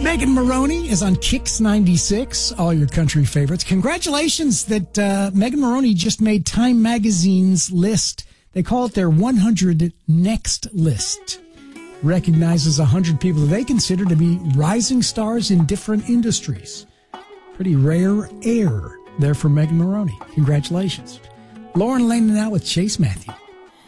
Megan Moroney is on Kix 96, all your country favorites. Congratulations that Megan Moroney just made Time Magazine's list. They call it their 100 Next list. Recognizes 100 people that they consider to be rising stars in different industries. Pretty rare air there for Megan Moroney. Congratulations. Lauren Lane now with Chase Matthews.